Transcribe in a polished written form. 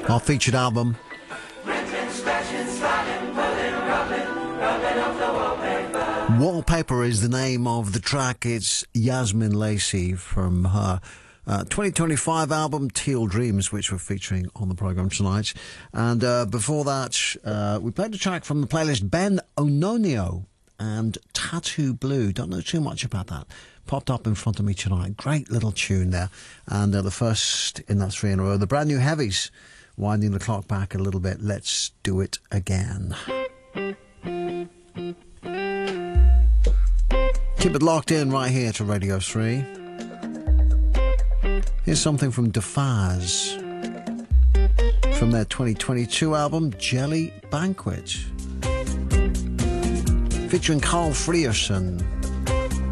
our featured album. Wallpaper is the name of the track. It's Yasmin Lacey from her 2025 album Teal Dreams, which we're featuring on the programme tonight. And before that, we played a track from the playlist, Ben Ononio and Tattoo Blue. Don't know too much about that. Popped up in front of me tonight. Great little tune there. And the first in that three in a row, the brand new Heavies, winding the clock back a little bit. Let's do it again. Keep it locked in right here to Radio 3. Here's something from Defaz from their 2022 album Jelly Banquet, featuring Carl Frierson.